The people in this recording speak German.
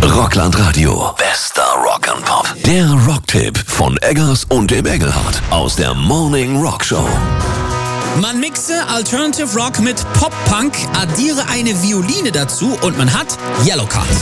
Rockland Radio. Bester Rock and Pop. Der Rocktipp von Eggers und dem Engelhardt aus der Morning Rock Show. Man mixe Alternative Rock mit Pop-Punk, addiere eine Violine dazu und man hat Yellowcard.